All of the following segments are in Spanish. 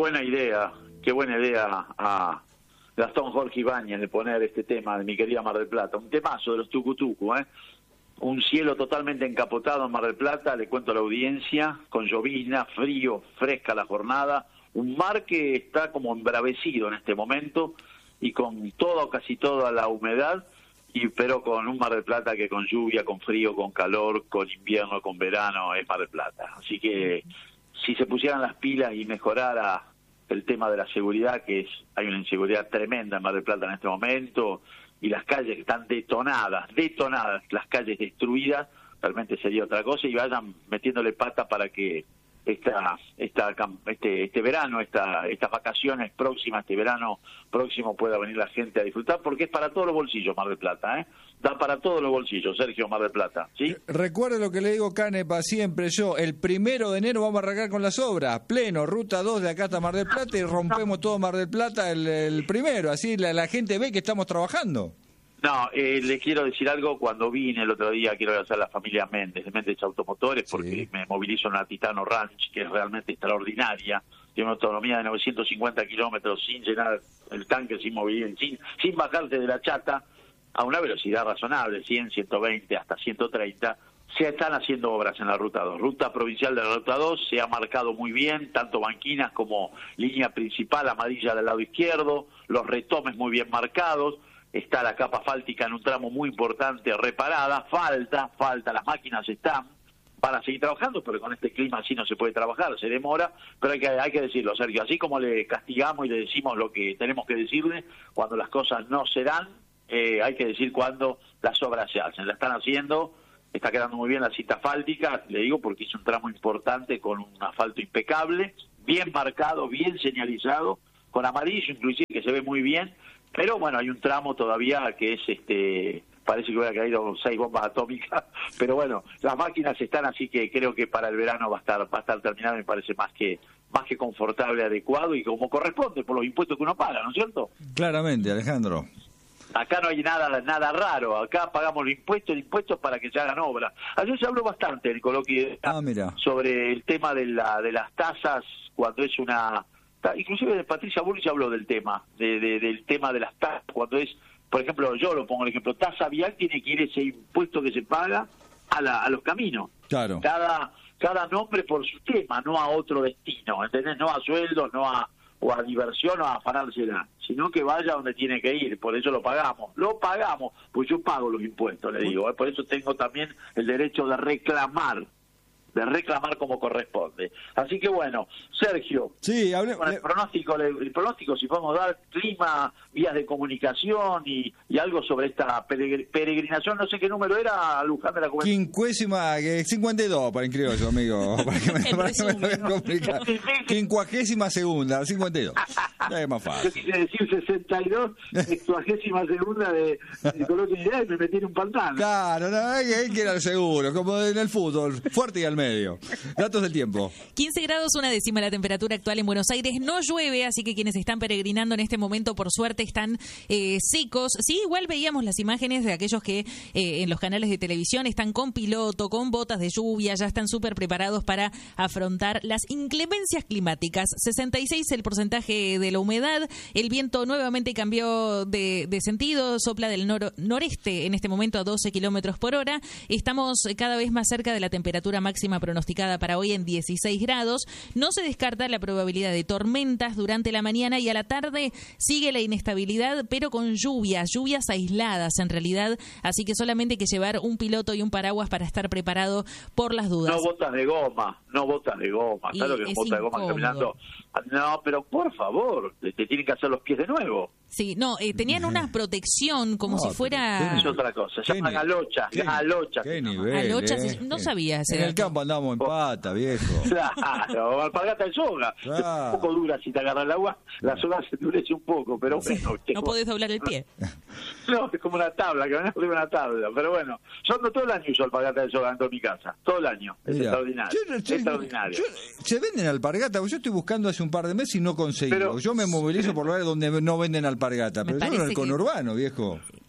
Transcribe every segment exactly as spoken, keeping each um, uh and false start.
buena idea, qué buena idea a Gastón Jorge Ibáñez de poner este tema de mi querida Mar del Plata. Un temazo de los tucutucu, ¿eh? Un cielo totalmente encapotado en Mar del Plata, le cuento a la audiencia, con llovizna, frío, fresca la jornada. Un mar que está como embravecido en este momento y con toda o casi toda la humedad, y pero con un Mar del Plata que con lluvia, con frío, con calor, con invierno, con verano, es Mar del Plata. Así que si se pusieran las pilas y mejorara el tema de la seguridad, que es hay una inseguridad tremenda en Mar del Plata en este momento, y las calles están detonadas, detonadas, las calles destruidas, realmente sería otra cosa, y vayan metiéndole pata para que esta, esta, este, este verano, esta, estas vacaciones próximas, este verano próximo pueda venir la gente a disfrutar, porque es para todos los bolsillos Mar del Plata, ¿eh? Da para todos los bolsillos, Sergio, Mar del Plata, ¿sí? Recuerde lo que le digo, Canepa, siempre yo, el primero de enero vamos a arrancar con las obras, pleno, ruta dos de acá hasta Mar del Plata, y rompemos todo Mar del Plata el, el primero, así la, la gente ve que estamos trabajando. No, eh, le quiero decir algo. Cuando vine el otro día, quiero agradecer a la familia Méndez, de Méndez Automotores, porque sí, me movilizo en una Titano Ranch, que es realmente extraordinaria. Tiene una autonomía de novecientos cincuenta kilómetros sin llenar el tanque, sin mover, sin, sin bajarte de la chata, a una velocidad razonable, cien, ciento veinte, hasta ciento treinta. Se están haciendo obras en la Ruta dos. Ruta provincial de la Ruta dos se ha marcado muy bien, tanto banquinas como línea principal amarilla del lado izquierdo, los retomes muy bien marcados. Está la capa asfáltica en un tramo muy importante reparada, falta, falta, las máquinas están, van a seguir trabajando, pero con este clima así no se puede trabajar, se demora, pero hay que, hay que decirlo, Sergio, así como le castigamos y le decimos lo que tenemos que decirle, cuando las cosas no se dan, eh, hay que decir cuando las obras se hacen, la están haciendo, está quedando muy bien la cinta asfáltica, le digo porque es un tramo importante con un asfalto impecable, bien marcado, bien señalizado, con amarillo inclusive, que se ve muy bien. Pero bueno, hay un tramo todavía que es, este parece que hubiera caído seis bombas atómicas, pero bueno, las máquinas están, así que creo que para el verano va a estar va a estar terminado, me parece más que más que confortable, adecuado y como corresponde por los impuestos que uno paga, ¿no es cierto? Claramente, Alejandro. Acá no hay nada nada raro, acá pagamos los impuestos, impuestos para que se hagan obras. Ayer se habló bastante en el coloquio ah, mira. sobre el tema de la de las tasas cuando es una... Inclusive Patricia Bullrich habló del tema, de, de, del tema de las tasas, cuando es, por ejemplo, yo lo pongo el ejemplo, tasa vial tiene que ir ese impuesto que se paga a, la, a los caminos. Claro. Cada, cada nombre por su tema, no a otro destino, ¿entendés? No a sueldos, no a, o a diversión o a afanársela, sino que vaya donde tiene que ir, por eso lo pagamos. Lo pagamos, pues yo pago los impuestos, le digo, ¿eh? Por eso tengo también el derecho de reclamar. de reclamar como corresponde. Así que bueno, Sergio, sí, hable, con el pronóstico, el pronóstico, si podemos dar clima, vías de comunicación y, y algo sobre esta peregrinación, no sé qué número era, Luján de la Juventud. Quincuésima, cincuenta y dos para en criollo, amigo, para que me, para que me lo voy a complicar. Quincuagésima segunda, cincuenta y dos. Ya es más fácil. Yo quise decir sesenta y dos, sexuagésima segunda de, de Coloquio y me metí en un pantano. Claro, no, hay que ir al seguro, como en el fútbol, fuerte y al medio. Medio. Datos del tiempo. quince grados, una décima la temperatura actual en Buenos Aires. No llueve, así que quienes están peregrinando en este momento, por suerte, están eh, secos. Sí, igual veíamos las imágenes de aquellos que eh, en los canales de televisión están con piloto, con botas de lluvia, ya están súper preparados para afrontar las inclemencias climáticas. sesenta y seis el porcentaje de la humedad. El viento nuevamente cambió de, de sentido, sopla del nor- noreste en este momento a doce kilómetros por hora. Estamos cada vez más cerca de la temperatura máxima pronosticada para hoy en dieciséis grados. No se descarta la probabilidad de tormentas durante la mañana y a la tarde sigue la inestabilidad, pero con lluvias, lluvias aisladas en realidad, así que solamente hay que llevar un piloto y un paraguas para estar preparado por las dudas. No botas de goma, no botas de goma, ¿sabes lo que es botas de goma caminando? No, pero por favor, te, te tienen que hacer los pies de nuevo. Sí, no, eh, tenían una protección como no, si fuera... Es otra cosa, se llama galocha, galocha. Qué nivel, galocha, eh. no sabía hacer. En el campo andamos en pata, viejo. Claro, alpargata de soga. Claro. Es un poco dura si te agarra el agua, la soga se endurece un poco, pero sí, bueno. No podés doblar el pie. No, es como una tabla, que van a poner una tabla, pero bueno. Yo ando todo el año uso alpargata de soga dentro de mi casa, todo el año. Es Mira, extraordinario. Yo, yo, extraordinario. Yo, se venden alpargata, yo estoy buscando hace un par de meses y no conseguí. Yo me movilizo por lugares donde no venden alpargata, pero yo en el conurbano, viejo.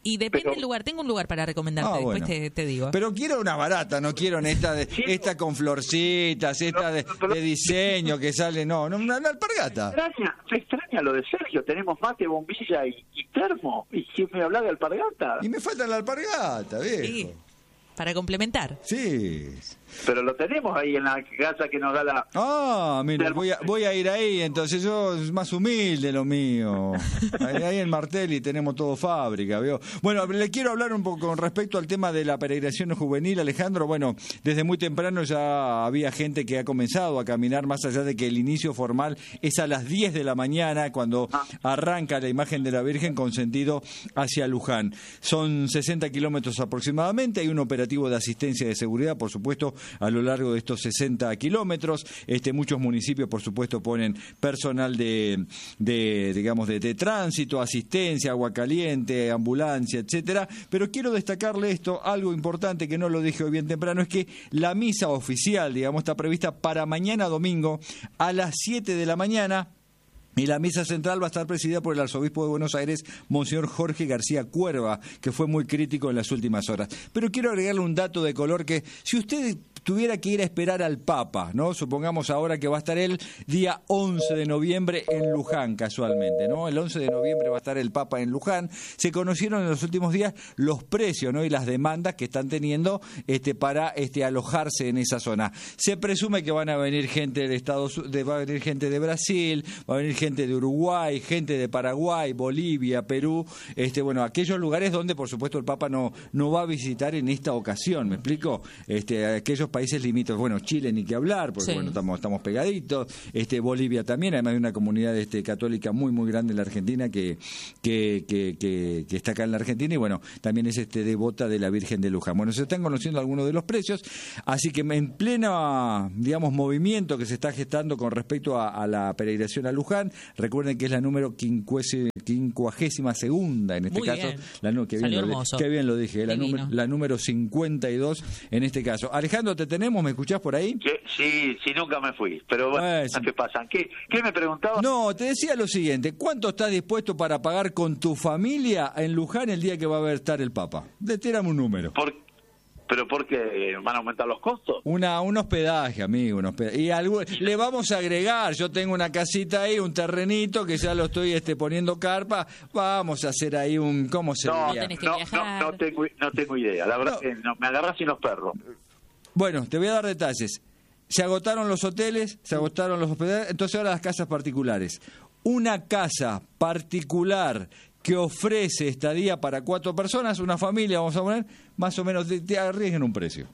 Y depende Pero- del lugar. Tengo un lugar para recomendarte, Ah, después bueno. te, te digo. Pero quiero una barata, no quiero en esta de, Sí. esta con florcitas, esta de, de diseño que sale, no, no, una, una alpargata. Me extraña, me extraña lo de Sergio. Tenemos mate, bombilla y, y termo. ¿Y quién me habla de alpargata? Y me falta la alpargata, Sí, viejo. para complementar. Sí. Pero lo tenemos ahí en la casa que nos da la... Ah, mira, Termo. voy a, voy a ir ahí, entonces yo es más humilde lo mío. Ahí, ahí en Martelli tenemos todo fábrica, ¿veo? Bueno, le quiero hablar un poco con respecto al tema de la peregrinación juvenil, Alejandro. Bueno, desde muy temprano ya había gente que ha comenzado a caminar, más allá de que el inicio formal es a las diez de la mañana, cuando arranca la imagen de la Virgen con sentido hacia Luján. Son sesenta kilómetros aproximadamente, hay un operativo de asistencia y de seguridad, por supuesto, a lo largo de estos sesenta kilómetros. Este, muchos municipios, por supuesto, ponen personal de, de digamos, de, de tránsito, asistencia, agua caliente, ambulancia, etcétera. Pero quiero destacarle esto, algo importante que no lo dije hoy bien temprano, es que la misa oficial, digamos, está prevista para mañana domingo a las siete de la mañana. Y la misa central va a estar presidida por el arzobispo de Buenos Aires, Monseñor Jorge García Cuerva, que fue muy crítico en las últimas horas. Pero quiero agregarle un dato de color que, si usted tuviera que ir a esperar al Papa, ¿no? Supongamos ahora que va a estar el día once de noviembre en Luján, casualmente, ¿no? El once de noviembre va a estar el Papa en Luján. Se conocieron en los últimos días los precios, ¿no? Y las demandas que están teniendo este, para este, alojarse en esa zona. Se presume que van a venir gente de Estados Unidos, va a venir gente de Brasil, va a venir gente de Uruguay, gente de Paraguay, Bolivia, Perú, este, bueno, aquellos lugares donde, por supuesto, el Papa no, no va a visitar en esta ocasión, ¿me explico? Este, aquellos países limítrofes, bueno, Chile ni que hablar, porque Sí. bueno, estamos, estamos pegaditos, este, Bolivia también, además de una comunidad este, católica muy, muy grande en la Argentina que, que, que, que, que está acá en la Argentina, y bueno, también es este devota de la Virgen de Luján. Bueno, se están conociendo algunos de los precios, así que en pleno, digamos, movimiento que se está gestando con respecto a, a la peregrinación a Luján. Recuerden que es la número quincuagésima segunda en este Muy caso. bien. La, nu- qué, bien Salió lo, hermoso. qué bien lo dije, la, Divino. número, la número cincuenta y dos en este caso. Alejandro, ¿te tenemos? ¿Me escuchás por ahí? Que- Sí, sí, nunca me fui. Pero bueno, Eh, sí. ¿qué pasan? ¿Qué, ¿Qué me preguntaba? No, te decía lo siguiente, ¿cuánto estás dispuesto para pagar con tu familia en Luján el día que va a estar el Papa? De- Tírame un número. ¿Por, ¿Pero por qué van a aumentar los costos? Una, un hospedaje, amigo, un hospedaje. Y algo, le vamos a agregar, yo tengo una casita ahí, un terrenito que ya lo estoy este, poniendo carpa, vamos a hacer ahí un, ¿cómo se No, diría? tenés que no, no, viajar. no, tengo, no tengo idea. La verdad No. que no, me agarras sin los perros. Bueno, te voy a dar detalles. Se agotaron los hoteles, se agotaron los hospedajes, entonces ahora las casas particulares. Una casa particular que ofrece estadía para cuatro personas, una familia, vamos a poner, más o menos, te, te arriesguen un precio.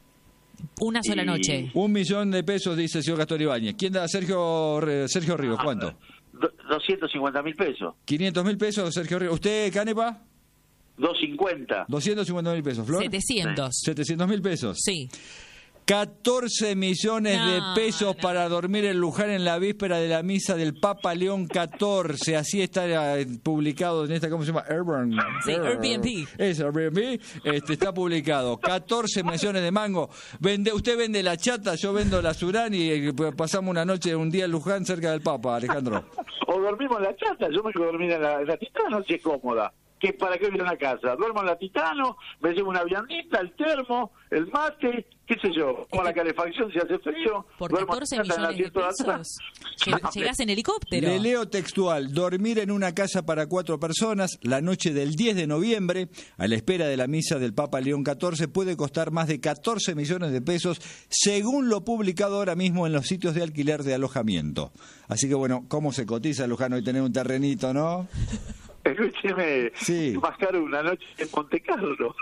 Una sola Y- noche. Un millón de pesos, dice el señor Castor Ibáñez. ¿Quién da? Sergio, Re- Sergio Ríos, ¿cuánto? Do- doscientos cincuenta mil pesos. quinientos mil pesos, Sergio Ríos. ¿Usted, Canepa? doscientos cincuenta. doscientos cincuenta mil pesos, Flor. setecientos. setecientos mil pesos. Sí. catorce millones No, de pesos no. para dormir en Luján en la víspera de la misa del Papa León catorce. Así está eh, publicado en esta, ¿cómo se llama? Airbnb. Sí, Airbnb. Es Airbnb. Este, está publicado. catorce millones de mango. Vende, usted vende la chata, yo vendo la Surán y eh, pasamos una noche, un día en Luján cerca del Papa, Alejandro. O dormimos en la chata, yo me quiero dormir en la, en la Titano, si es cómoda. ¿Qué, ¿Para qué viene a casa? Duermo en la Titano, me llevo una viandita, el termo, el mate, qué sé yo, con la calefacción si hace frío. Por duermo en catorce la chata, en el millones de asiento de atrás. pesos. Lle- Llegás en helicóptero. Le leo textual, dormir en una casa para cuatro personas la noche del diez de noviembre, a la espera de la misa del Papa León catorce, puede costar más de catorce millones de pesos, según lo publicado ahora mismo en los sitios de alquiler de alojamiento. Así que bueno, ¿cómo se cotiza, Luján, hoy tener un terrenito, no? Escúcheme, Sí. más caro una noche en Monte Carlo.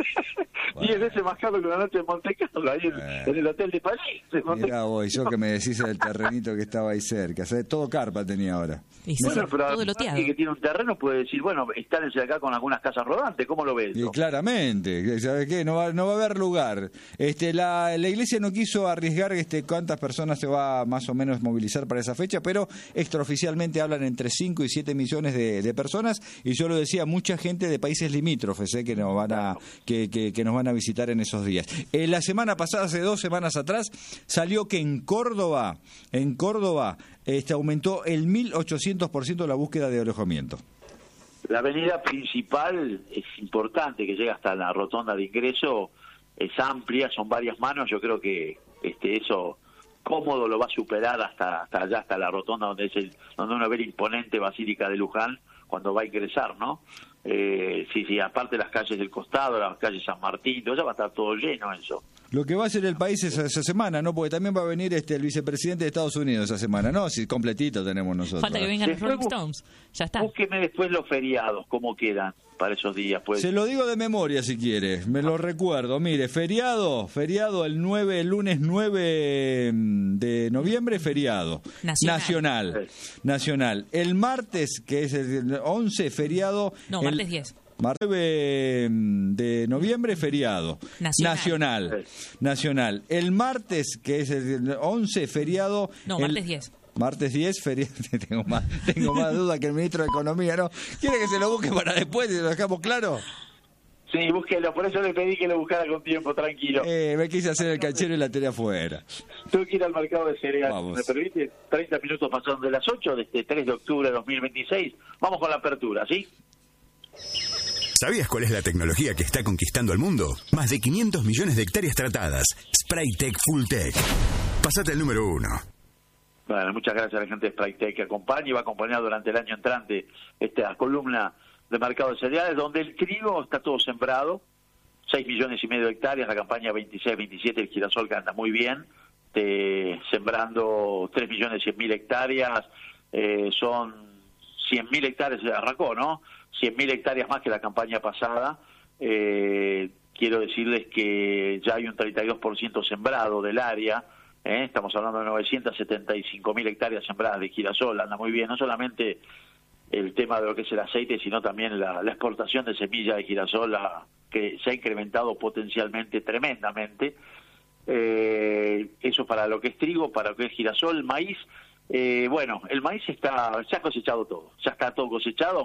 Diez veces más caro que una noche en Monte Carlo, ahí en, Bueno. en el hotel de París. en Monte- Mirá vos, yo que me decís del terrenito que estaba ahí cerca, o sea, todo carpa tenía ahora. Y sí, Bueno, pero todo loteado. alguien que tiene un terreno puede decir, bueno, instálense acá con algunas casas rodantes, ¿cómo lo ves? Y claramente, ¿sabes qué? No va, no va a haber lugar. Este, la, la iglesia no quiso arriesgar este, cuántas personas se va más o menos movilizar para esa fecha, pero extraoficialmente hablan entre cinco y siete millones de, de personas, y yo lo decía, mucha gente de países limítrofes eh, que nos van a que, que, que nos van a visitar en esos días. Eh, la semana pasada, hace dos semanas atrás, salió que en Córdoba, en Córdoba, este, aumentó el mil ochocientos por ciento la búsqueda de alojamiento. La avenida principal es importante, que llega hasta la rotonda de ingreso, es amplia, son varias manos, yo creo que este eso cómodo lo va a superar hasta hasta allá, hasta la rotonda donde es el, donde uno ve la imponente Basílica de Luján cuando va a ingresar, ¿no? Eh, sí, sí, aparte las calles del costado, las calles San Martín, todo eso va a estar todo lleno eso. Lo que va a hacer el país esa, esa semana, ¿no? Porque también va a venir este el vicepresidente de Estados Unidos esa semana, ¿no? Si completito tenemos nosotros. Falta que vengan los Después Rolling Stones. Ya está. Búsqueme después los feriados, cómo quedan para esos días. Pues. Se lo digo de memoria si quiere, me lo recuerdo. Mire, feriado, feriado el nueve, el lunes nueve de noviembre, feriado. Nacional. Nacional. Nacional. El martes, que es el once, feriado. No, el, martes diez. Martes nueve de noviembre, feriado. Nacional. Nacional. Nacional. El martes, que es el once, feriado. No, el, martes diez. Martes diez, feriado. tengo más, tengo más duda que el ministro de Economía, ¿no? ¿Quiere que se lo busque para después y lo dejamos claro? Sí, búsquelo, por eso le pedí que lo buscara con tiempo, tranquilo. Eh, me quise hacer el canchero y la tiré afuera. Tengo que ir al mercado de cereales. Vamos. ¿Me permite? treinta minutos pasaron de las ocho, de este tres de octubre de dos mil veintiséis. Vamos con la apertura, ¿sí? ¿Sabías cuál es la tecnología que está conquistando el mundo? Más de quinientos millones de hectáreas tratadas. Spraytec Fulltech. Pasate el número uno. Bueno, muchas gracias a la gente de Spraytec que acompaña y va a acompañar durante el año entrante esta columna de mercado de cereales, donde el trigo está todo sembrado, seis millones y medio de hectáreas, la campaña veintiséis veintisiete, el girasol que anda muy bien, eh, sembrando tres millones cien mil hectáreas, eh, son cien mil hectáreas, se arrancó, ¿no? cien mil hectáreas más que la campaña pasada. Eh, quiero decirles que ya hay un treinta y dos por ciento sembrado del área, ¿eh? Estamos hablando de novecientas setenta y cinco mil hectáreas sembradas de girasol, anda muy bien, no solamente el tema de lo que es el aceite, sino también la, la exportación de semilla de girasol, la, que se ha incrementado potencialmente, tremendamente. Eh, eso para lo que es trigo, para lo que es girasol, maíz. Eh, bueno, el maíz está, se ha cosechado todo, ya está todo cosechado.